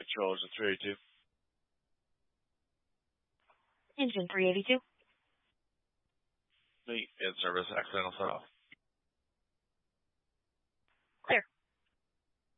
controllers at 382. Engine 382. The in-service accidental set off.